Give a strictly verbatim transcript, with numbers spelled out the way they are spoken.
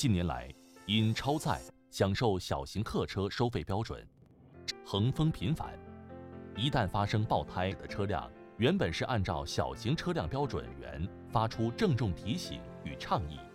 近年来，因超载享受小型客车收费标准横风频繁，一旦发生爆胎的车辆，原本是按照小型车辆标准原发出郑重提醒与倡议。